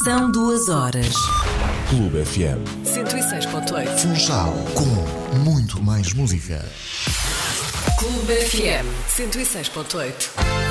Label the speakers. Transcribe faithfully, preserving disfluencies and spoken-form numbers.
Speaker 1: São duas horas.
Speaker 2: Clube F M
Speaker 1: cento e seis ponto oito.
Speaker 2: Funchal, com muito mais música.
Speaker 1: Clube F M cento e seis ponto oito.